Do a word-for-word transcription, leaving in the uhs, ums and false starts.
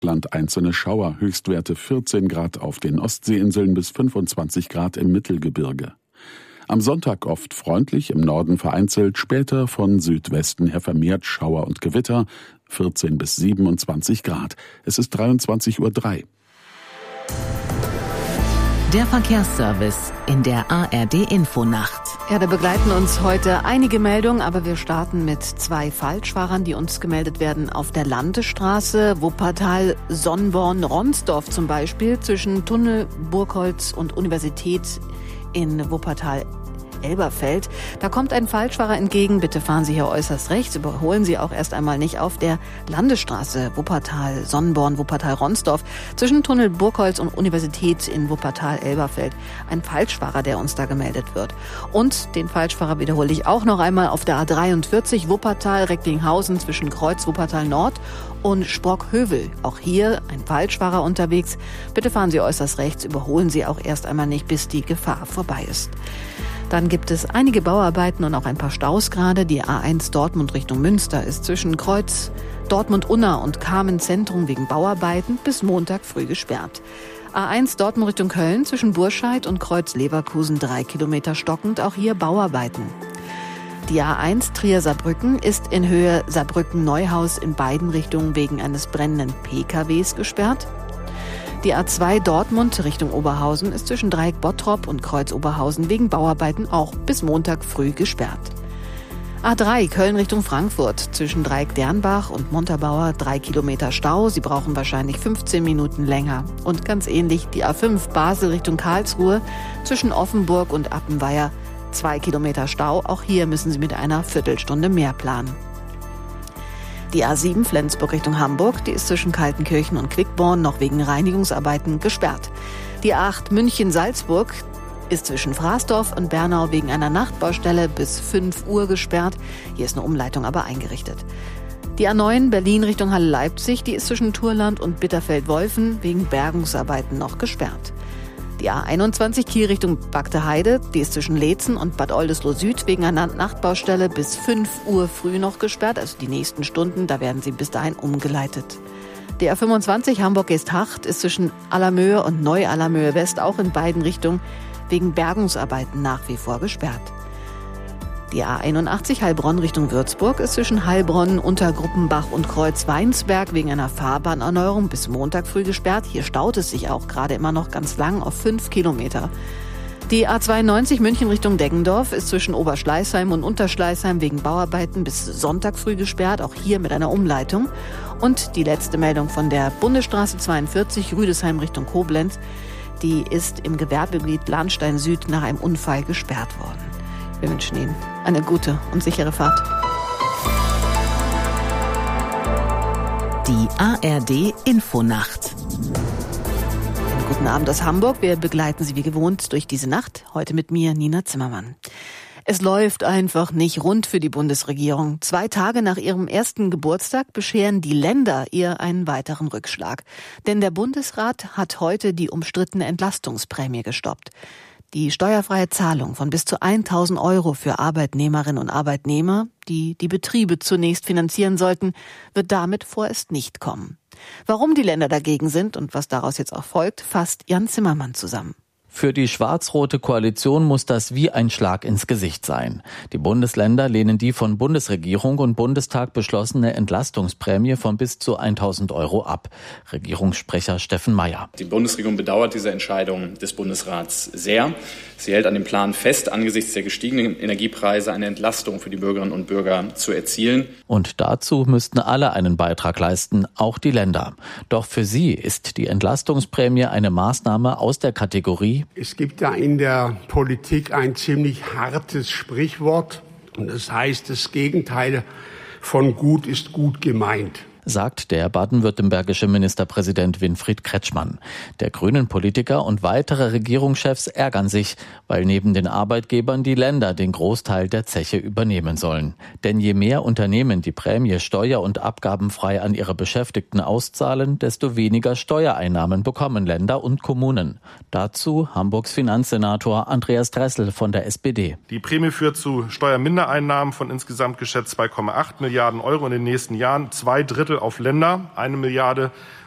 Land einzelne Schauer, Höchstwerte vierzehn Grad auf den Ostseeinseln bis fünfundzwanzig Grad im Mittelgebirge. Am Sonntag oft freundlich, im Norden vereinzelt, später von Südwesten her vermehrt Schauer und Gewitter, vierzehn bis siebenundzwanzig Grad. Es ist dreiundzwanzig Uhr drei. Der Verkehrsservice in der A R D-Infonacht. Ja, da begleiten uns heute einige Meldungen, aber wir starten mit zwei Falschfahrern, die uns gemeldet werden auf der Landesstraße Wuppertal, Sonnborn, Ronsdorf zum Beispiel, zwischen Tunnel, Burgholz und Universität in Wuppertal. Elberfeld. Da kommt ein Falschfahrer entgegen. Bitte fahren Sie hier äußerst rechts. Überholen Sie auch erst einmal nicht auf der Landesstraße Wuppertal, Sonnborn, Wuppertal, Ronsdorf zwischen Tunnel Burgholz und Universität in Wuppertal, Elberfeld. Ein Falschfahrer, der uns da gemeldet wird. Und den Falschfahrer wiederhole ich auch noch einmal auf der A dreiundvierzig Wuppertal, Recklinghausen zwischen Kreuz Wuppertal Nord und Sprockhövel. Auch hier ein Falschfahrer unterwegs. Bitte fahren Sie äußerst rechts. Überholen Sie auch erst einmal nicht, bis die Gefahr vorbei ist. Dann gibt es einige Bauarbeiten und auch ein paar Staus gerade. Die A eins Dortmund Richtung Münster ist zwischen Kreuz Dortmund-Unna und Kamen-Zentrum wegen Bauarbeiten bis Montag früh gesperrt. A eins Dortmund Richtung Köln zwischen Burscheid und Kreuz Leverkusen drei Kilometer stockend, auch hier Bauarbeiten. Die A eins Trier-Saarbrücken ist in Höhe Saarbrücken-Neuhaus in beiden Richtungen wegen eines brennenden P K Ws gesperrt. Die A zwei Dortmund Richtung Oberhausen ist zwischen Dreieck Bottrop und Kreuz Oberhausen wegen Bauarbeiten auch bis Montag früh gesperrt. A drei Köln Richtung Frankfurt zwischen Dreieck Dernbach und Montabaur drei Kilometer Stau. Sie brauchen wahrscheinlich fünfzehn Minuten länger. Und ganz ähnlich die A fünf Basel Richtung Karlsruhe zwischen Offenburg und Appenweier zwei Kilometer Stau. Auch hier müssen Sie mit einer Viertelstunde mehr planen. Die A sieben Flensburg Richtung Hamburg, die ist zwischen Kaltenkirchen und Quickborn noch wegen Reinigungsarbeiten gesperrt. Die A acht München-Salzburg ist zwischen Fraßdorf und Bernau wegen einer Nachtbaustelle bis fünf Uhr gesperrt. Hier ist eine Umleitung aber eingerichtet. Die A neun Berlin Richtung Halle-Leipzig, die ist zwischen Turland und Bitterfeld-Wolfen wegen Bergungsarbeiten noch gesperrt. Die A einundzwanzig Kiel Richtung Bagdeheide, die ist zwischen Leetzen und Bad Oldesloe Süd wegen einer Nachtbaustelle bis fünf Uhr früh noch gesperrt. Also die nächsten Stunden, da werden sie bis dahin umgeleitet. Die A fünfundzwanzig Hamburg-Geesthacht ist zwischen Allermöhe und Neu-Allermöhe West auch in beiden Richtungen wegen Bergungsarbeiten nach wie vor gesperrt. Die A einundachtzig Heilbronn Richtung Würzburg ist zwischen Heilbronn, Untergruppenbach und Kreuz-Weinsberg wegen einer Fahrbahnerneuerung bis Montag früh gesperrt. Hier staut es sich auch gerade immer noch ganz lang auf fünf Kilometer. Die A zweiundneunzig München Richtung Deggendorf ist zwischen Oberschleißheim und Unterschleißheim wegen Bauarbeiten bis Sonntag früh gesperrt, auch hier mit einer Umleitung. Und die letzte Meldung von der Bundesstraße zweiundvierzig Rüdesheim Richtung Koblenz, die ist im Gewerbegebiet Lahnstein Süd nach einem Unfall gesperrt worden. Wir wünschen Ihnen eine gute und sichere Fahrt. Die A R D-Infonacht. Einen guten Abend aus Hamburg. Wir begleiten Sie wie gewohnt durch diese Nacht. Heute mit mir, Nina Zimmermann. Es läuft einfach nicht rund für die Bundesregierung. Zwei Tage nach ihrem ersten Geburtstag bescheren die Länder ihr einen weiteren Rückschlag. Denn der Bundesrat hat heute die umstrittene Entlastungsprämie gestoppt. Die steuerfreie Zahlung von bis zu tausend Euro für Arbeitnehmerinnen und Arbeitnehmer, die die Betriebe zunächst finanzieren sollten, wird damit vorerst nicht kommen. Warum die Länder dagegen sind und was daraus jetzt auch folgt, fasst Jan Zimmermann zusammen. Für die schwarz-rote Koalition muss das wie ein Schlag ins Gesicht sein. Die Bundesländer lehnen die von Bundesregierung und Bundestag beschlossene Entlastungsprämie von bis zu tausend Euro ab. Regierungssprecher Steffen Mayer. Die Bundesregierung bedauert diese Entscheidung des Bundesrats sehr. Sie hält an dem Plan fest, angesichts der gestiegenen Energiepreise eine Entlastung für die Bürgerinnen und Bürger zu erzielen. Und dazu müssten alle einen Beitrag leisten, auch die Länder. Doch für sie ist die Entlastungsprämie eine Maßnahme aus der Kategorie: Es gibt da in der Politik ein ziemlich hartes Sprichwort. Und das heißt, das Gegenteil von gut ist gut gemeint, sagt der baden-württembergische Ministerpräsident Winfried Kretschmann. Der Grünen-Politiker und weitere Regierungschefs ärgern sich, weil neben den Arbeitgebern die Länder den Großteil der Zeche übernehmen sollen. Denn je mehr Unternehmen die Prämie steuer- und abgabenfrei an ihre Beschäftigten auszahlen, desto weniger Steuereinnahmen bekommen Länder und Kommunen. Dazu Hamburgs Finanzsenator Andreas Dressel von der S P D. Die Prämie führt zu Steuermindereinnahmen von insgesamt geschätzt zwei Komma acht Milliarden Euro in den nächsten Jahren. Zwei Drittel auf Länder, eine Milliarde